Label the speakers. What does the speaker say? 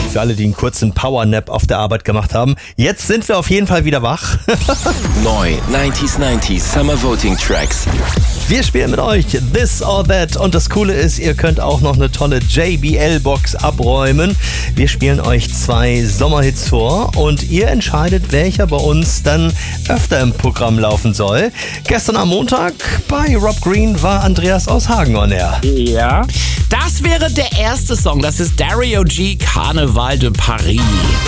Speaker 1: Für alle, die einen kurzen Powernap auf der Arbeit gemacht haben. Jetzt sind wir auf jeden Fall wieder wach.
Speaker 2: Neu 90s Summer Voting Tracks.
Speaker 1: Wir spielen mit euch This or That und das Coole ist, ihr könnt auch noch eine tolle JBL-Box abräumen. Wir spielen euch 2 Sommerhits vor und ihr entscheidet, welcher bei uns dann öfter im Programm laufen soll. Gestern am Montag bei Rob Green war Andreas aus Hagen on Air.
Speaker 3: Ja.
Speaker 4: Das wäre der erste Song, das ist Dario G, Carnaval de Paris.